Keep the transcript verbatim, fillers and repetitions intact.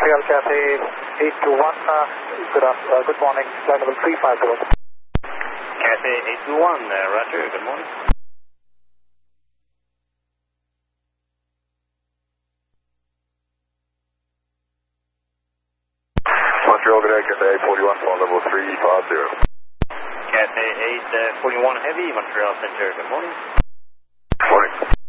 Montreal Cathay eight two one, uh, good, uh, good morning, flight level three five zero. Cathay eight two one, uh, roger, good morning. Montreal, good day, Cathay eight forty-one, flight level three five zero. Cathay eight forty-one Heavy, Montreal Center, good morning. Morning.